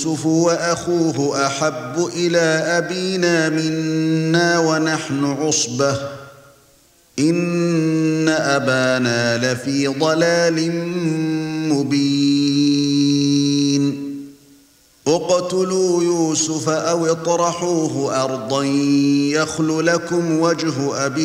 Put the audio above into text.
يوسف وأخوه أحب إلى أبينا منا ونحن عصبة إن أبانا لفي ضلال مبين اقتلوا يوسف أو اطرحوه أرضا يخل لكم وجه أبيكم